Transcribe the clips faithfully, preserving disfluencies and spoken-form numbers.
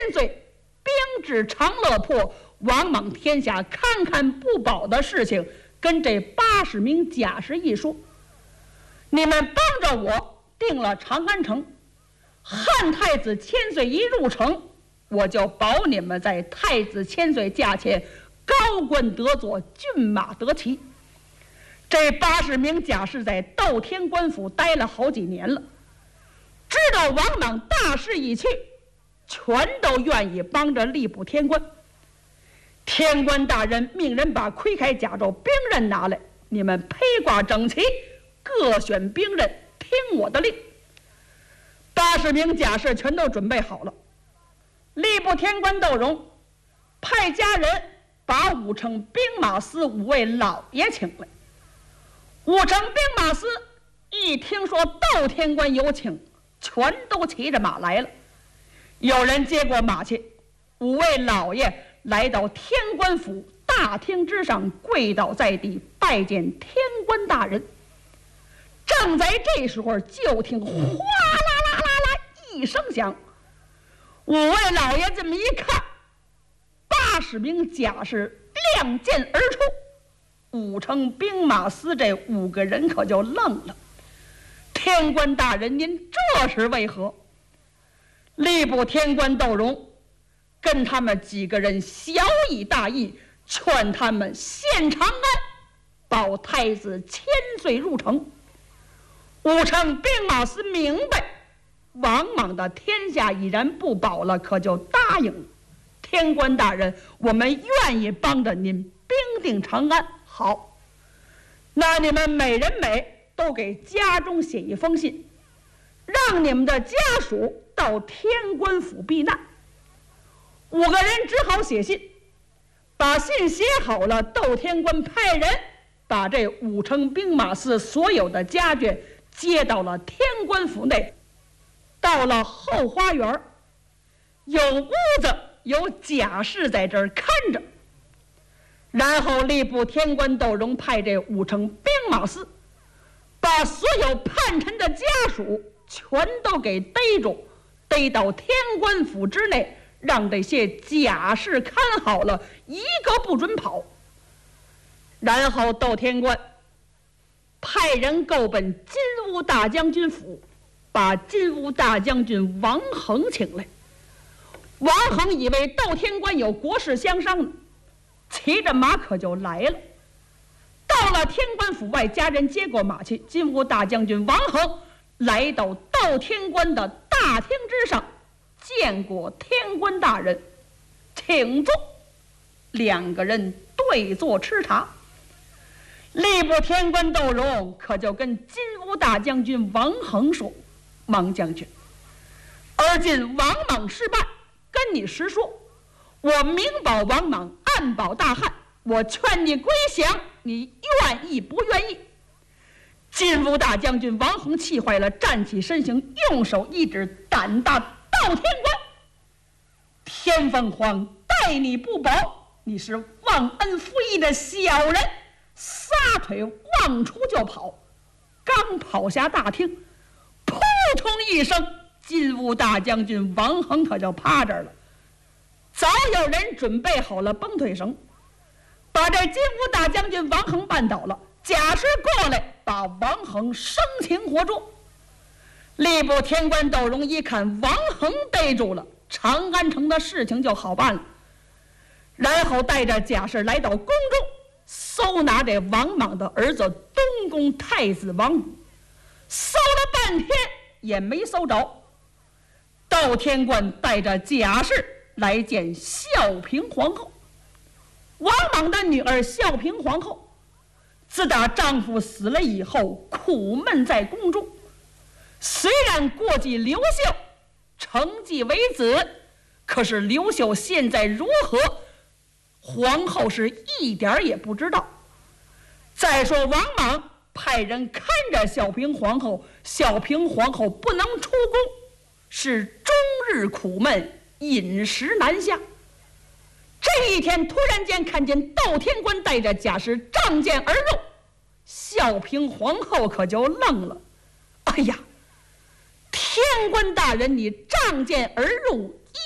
岁兵至长乐坡，王莽天下看看不保的事情，跟这八十名甲士一说，你们帮着我定了长安城，汉太子千岁一入城，我就保你们在太子千岁驾前高官得坐，骏马得骑。这八十名甲士在窦天官府待了好几年了，知道王莽大势已去，全都愿意帮着吏部天官。天官大人命人把盔铠甲胄兵刃拿来，你们披挂整齐，各选兵刃，听我的令。八十名甲士全都准备好了。吏部天官窦融派家人把五城兵马司五位老爷请来。五城兵马司一听说窦天官有请，全都骑着马来了。有人接过马去，五位老爷来到天官府大厅之上，跪倒在地拜见天官大人。正在这时候，就听哗啦啦啦啦一声响，五位老爷这么一看，八十名甲士亮剑而出。五城兵马司这五个人可就愣了。天官大人，您这是为何？吏部天官窦融跟他们几个人小以大义，劝他们献长安，保太子千岁入城。五城兵马司明白王莽的天下已然不保了，可就答应了。天官大人，我们愿意帮着您兵定长安。好，那你们每人每都给家中写一封信，让你们的家属到天官府避难。五个人只好写信，把信写好了。窦天官派人把这五城兵马司所有的家眷接到了天官府内。到了后花园，有屋子有甲士在这儿看着。然后吏部天官窦融派这五城兵马司把所有叛臣的家属全都给逮住，逮到天官府之内，让这些甲士看好了，一个不准跑。然后窦天官派人够奔金乌大将军府，把金乌大将军王衡请来。王衡以为窦天官有国事相商呢，骑着马可就来了。到了天官府外，家人接过马去。金乌大将军王衡来到窦天官的大厅之上，见过天官大人，请坐。两个人对坐吃茶。吏部天官窦融可就跟金乌大将军王衡说：“王将军，而今王莽失败，跟你实说，我明保王莽，暗保大汉，我劝你归降，你愿意不愿意？”金乌大将军王衡气坏了，站起身形，用手一指胆大窦天官：“天凤凰待你不薄，你是忘恩负义的小人！”撒腿往出就跑，刚跑下大厅，扑通一声，金乌大将军王衡可就趴这儿了。早有人准备好了绷腿绳，把这金乌大将军王衡绊倒了。甲士过来把王衡生擒活捉。吏部天官窦融一看王衡逮住了，长安城的事情就好办了。然后带着甲士来到宫中，搜拿这王莽的儿子东宫太子王武，搜了半天也没搜着。窦天官带着甲士来见孝平皇后。王莽的女儿孝平皇后自打丈夫死了以后，苦闷在宫中。虽然过继刘秀，承继为子，可是刘秀现在如何，皇后是一点也不知道。再说王莽派人看着孝平皇后，孝平皇后不能出宫，是终日苦闷，饮食难下。这一天突然间看见窦天官带着甲士仗剑而入，孝平皇后可就愣了。哎呀，天官大人，你仗剑而入，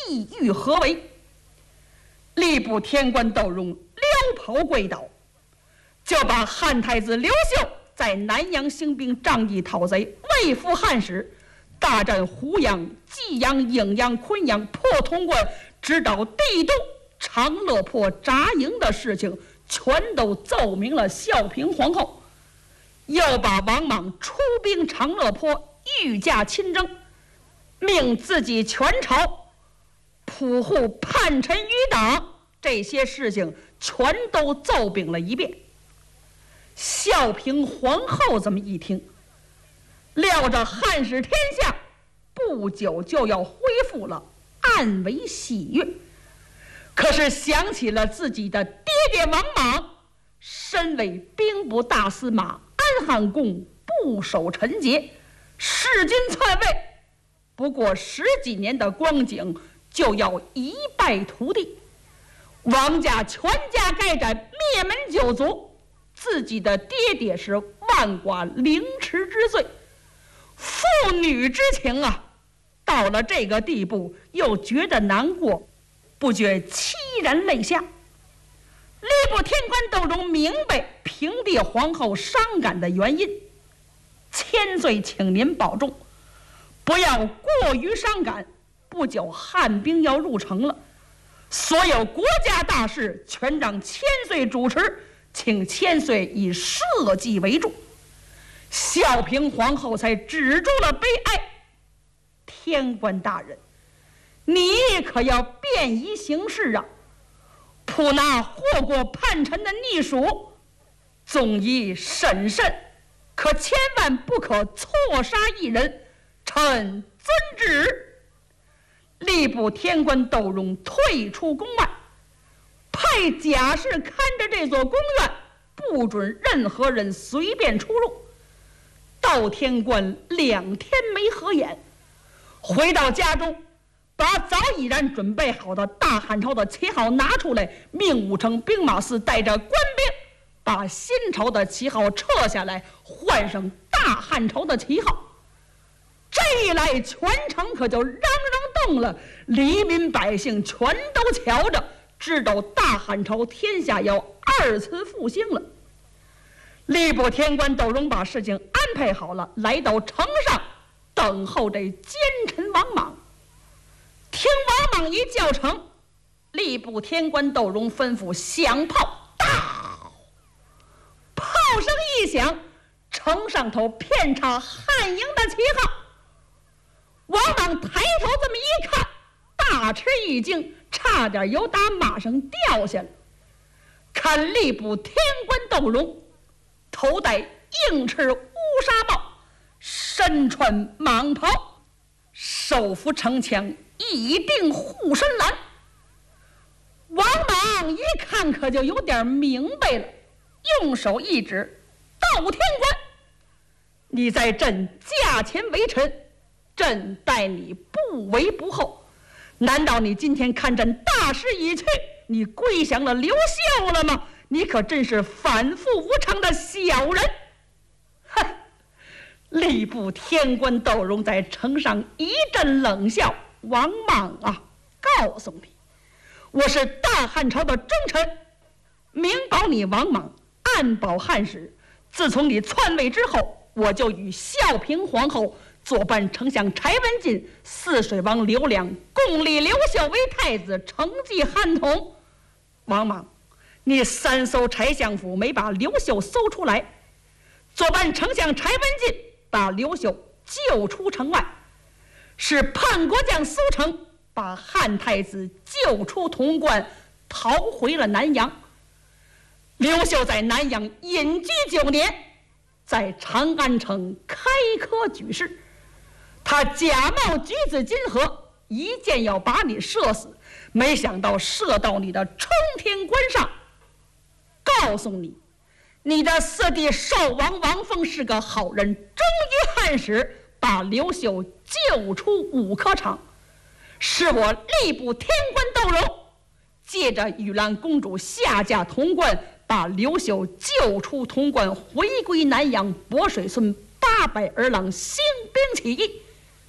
意欲何为？吏部天官窦融撩袍跪倒，就把汉太子刘秀在南阳兴兵，仗义讨贼，未服汉使，大战湖阳、济阳、颍阳、昆阳，破潼关，直捣帝都长乐坡扎营的事情，全都奏明了孝平皇后。又把王莽出兵长乐坡，御驾亲征，命自己全朝普护叛臣余党，这些事情全都奏禀了一遍。孝平皇后这么一听，料着汉室天下不久就要恢复了，暗为喜悦。可是想起了自己的爹爹王莽，身为兵部大司马，安汉宫不守臣节，弑君篡位，不过十几年的光景就要一败涂地，王家全家该斩，灭门九族，自己的爹爹是万剐凌迟之罪，父女之情啊，到了这个地步，又觉得难过，不觉凄然泪下。吏部天官窦融明白平帝皇后伤感的原因，千岁请您保重，不要过于伤感。不久汉兵要入城了，所有国家大事全让千岁主持，请千岁以社稷为重。孝平皇后才止住了悲哀。天官大人，你可要便宜行事啊！普拿祸国叛臣的逆属，总宜审慎，可千万不可错杀一人。臣遵旨。吏部天官窦融退出宫外，派甲士看着这座宫院，不准任何人随便出入。窦天官两天没合眼，回到家中，把早已然准备好的大汉朝的旗号拿出来，命武城兵马司带着官兵把新朝的旗号撤下来，换上大汉朝的旗号。这一来，全城可就嚷嚷动了，黎民百姓全都瞧着，知道大汉朝天下要二次复兴了。吏部天官窦融把事情安排好了，来到城上等候这奸臣王莽。听王莽一叫成，吏部天官窦融吩咐响炮，到炮声一响，城上头遍插汉营的旗号。王莽抬头这么一看，大吃一惊，差点由打马上掉下来。看吏部天官窦融头戴硬翅乌纱帽，身穿蟒袍，手扶城墙，一定护身栏。王莽一看可就有点明白了，用手一指，窦天官，你在朕驾前为臣，朕待你不为不厚，难道你今天看朕大势已去，你归降了刘秀了吗？你可真是反复无常的小人！哼！吏部天官窦融在城上一阵冷笑：王莽啊，告诉你，我是大汉朝的忠臣，明保你王莽，暗保汉室。自从你篡位之后，我就与孝平皇后作伴丞相柴文进、泗水王刘亮共立刘秀为太子，承继汉统。王莽，你三艘柴相府没把刘秀搜出来，作伴丞相柴文进把刘秀救出城外，是叛国将苏成把汉太子救出潼关，逃回了南阳。刘秀在南阳隐居九年，在长安城开科举士，他假冒举子金河，一箭要把你射死，没想到射到你的冲天关上。告诉你，你的四弟寿王王凤是个好人，忠于汉室，把刘秀救出五科场。是我吏部天官窦融借着玉兰公主下嫁潼关，把刘秀救出潼关，回归南阳，博水村八百儿郎兴兵起义。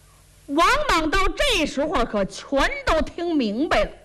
王莽到这时候可全都听明白了。